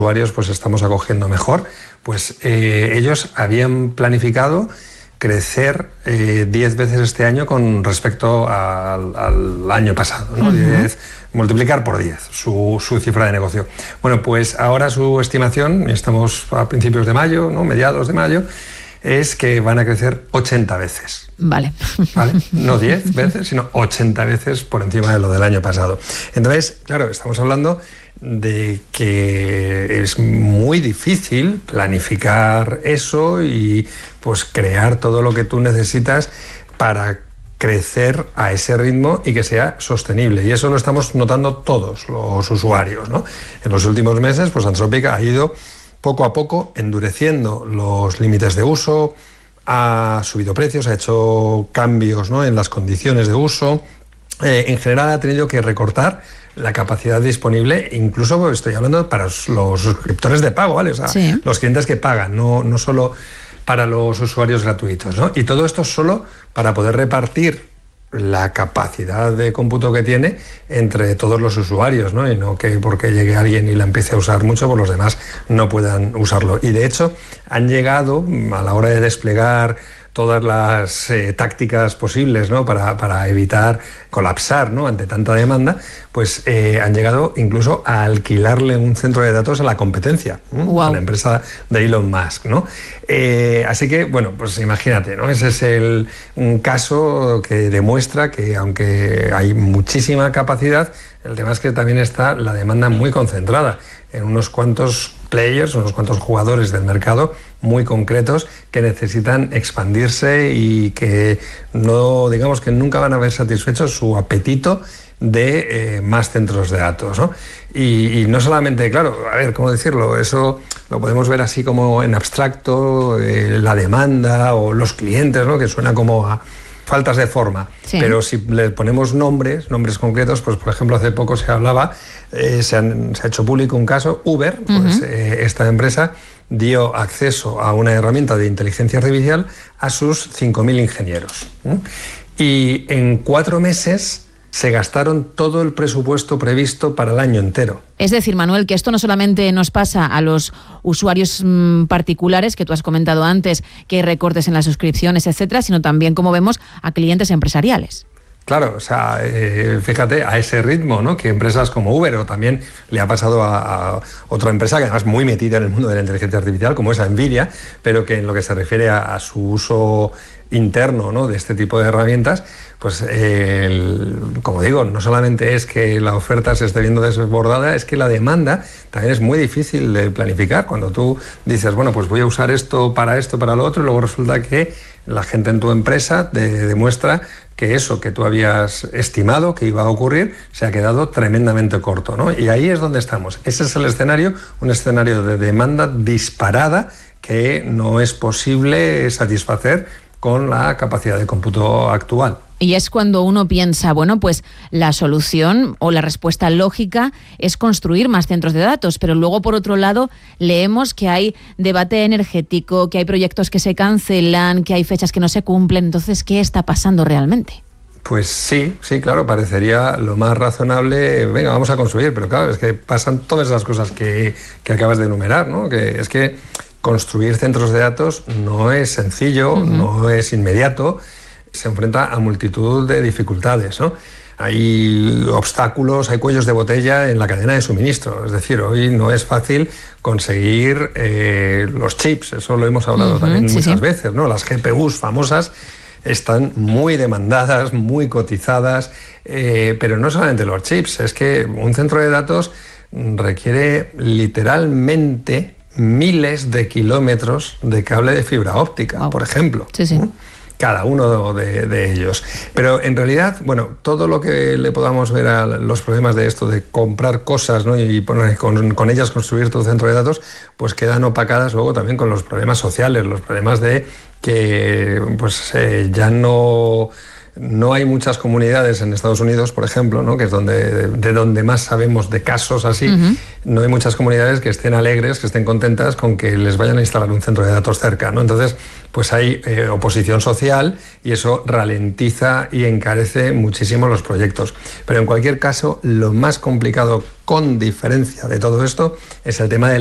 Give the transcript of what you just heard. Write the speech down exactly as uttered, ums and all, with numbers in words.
usuarios pues estamos acogiendo mejor, pues eh, ellos habían planificado crecer eh, diez veces este año con respecto al, al año pasado, ¿no? Uh-huh. diez, multiplicar por diez su, su cifra de negocio. Bueno, pues ahora su estimación, estamos a principios de mayo, ¿no? mediados de mayo, es que van a crecer ochenta veces. Vale. ¿Vale? No diez veces, sino ochenta veces por encima de lo del año pasado. Entonces, claro, estamos hablando de que es muy difícil planificar eso y pues crear todo lo que tú necesitas para crecer a ese ritmo y que sea sostenible. Y eso lo estamos notando todos los usuarios, ¿no? En los últimos meses, pues Anthropic ha ido poco a poco endureciendo los límites de uso, ha subido precios, ha hecho cambios, ¿no? en las condiciones de uso. Eh, en general ha tenido que recortar la capacidad disponible, incluso estoy hablando para los suscriptores de pago, ¿vale? O sea, sí. los clientes que pagan, no, no solo para los usuarios gratuitos, ¿no? Y todo esto solo para poder repartir la capacidad de cómputo que tiene entre todos los usuarios, ¿no? Y no que porque llegue alguien y la empiece a usar mucho, pues los demás no puedan usarlo. Y de hecho han llegado a la hora de desplegar todas las eh, tácticas posibles, ¿no? para, para evitar colapsar, ¿no? ante tanta demanda, pues eh, han llegado incluso a alquilarle un centro de datos a la competencia, ¿no? wow. a la empresa de Elon Musk, ¿no? Eh, así que, bueno, pues imagínate, ¿no? Ese es el, un caso que demuestra que aunque hay muchísima capacidad, el tema es que también está la demanda muy concentrada en unos cuantos players, unos cuantos jugadores del mercado muy concretos que necesitan expandirse y que no, digamos que nunca van a ver satisfecho su apetito de eh, más centros de datos, ¿no? Y, y no solamente, claro, a ver, ¿cómo decirlo? Eso lo podemos ver así como en abstracto, eh, la demanda o los clientes, ¿no? Que suena como a faltas de forma, sí. pero si le ponemos nombres, nombres concretos, pues por ejemplo hace poco se hablaba, eh, se, han, se ha hecho público un caso, Uber, uh-huh. pues eh, esta empresa dio acceso a una herramienta de inteligencia artificial a sus cinco mil ingenieros. ¿eh? Y en cuatro meses se gastaron todo el presupuesto previsto para el año entero. Es decir, Manuel, que esto no solamente nos pasa a los usuarios mmm, particulares, que tú has comentado antes, que hay recortes en las suscripciones, etcétera, sino también, como vemos, a clientes empresariales. Claro, o sea, eh, fíjate, a ese ritmo, ¿no? Que empresas como Uber, o también le ha pasado a, a otra empresa que además muy metida en el mundo de la inteligencia artificial, como es Nvidia, pero que en lo que se refiere a, a su uso interno, ¿no? de este tipo de herramientas, pues eh, el, como digo, no solamente es que la oferta se esté viendo desbordada, es que la demanda también es muy difícil de planificar. Cuando tú dices, bueno, pues voy a usar esto para esto, para lo otro, y luego resulta que la gente en tu empresa te demuestra que eso que tú habías estimado que iba a ocurrir se ha quedado tremendamente corto, ¿no? Y ahí es donde estamos. Ese es el escenario, un escenario de demanda disparada que no es posible satisfacer con la capacidad de cómputo actual. Y es cuando uno piensa, bueno, pues la solución o la respuesta lógica es construir más centros de datos, pero luego, por otro lado, leemos que hay debate energético, que hay proyectos que se cancelan, que hay fechas que no se cumplen. Entonces, ¿qué está pasando realmente? Pues sí, sí, claro, parecería lo más razonable, venga, vamos a construir, pero claro, es que pasan todas esas cosas que, que acabas de enumerar, ¿no? Que es que construir centros de datos no es sencillo, uh-huh. no es inmediato, se enfrenta a multitud de dificultades, ¿no? Hay obstáculos, hay cuellos de botella en la cadena de suministro. Es decir, hoy no es fácil conseguir eh, los chips, eso lo hemos hablado uh-huh, también sí, muchas sí. veces, ¿no? Las G P Us famosas están muy demandadas, muy cotizadas, eh, pero no solamente los chips, es que un centro de datos requiere literalmente miles de kilómetros de cable de fibra óptica, wow. por ejemplo. Sí, sí. ¿no? Cada uno de, de ellos. Pero en realidad, bueno, todo lo que le podamos ver a los problemas de esto, de comprar cosas, ¿no? y poner, con, con ellas construir tu centro de datos, pues quedan opacadas luego también con los problemas sociales, los problemas de que pues eh, ya no... No hay muchas comunidades en Estados Unidos, por ejemplo, ¿no? que es donde, de donde más sabemos de casos así, uh-huh. no hay muchas comunidades que estén alegres, que estén contentas con que les vayan a instalar un centro de datos cerca, ¿no? Entonces, pues hay eh, oposición social y eso ralentiza y encarece muchísimo los proyectos. Pero en cualquier caso, lo más complicado, con diferencia de todo esto, es el tema de